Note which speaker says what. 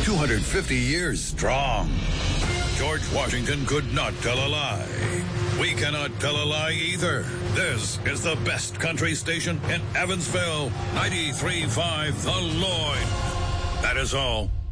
Speaker 1: 250 years strong. George Washington could not tell a lie. We cannot tell a lie either. This is the best country station in Evansville, 93.5 The Lloyd. That is all.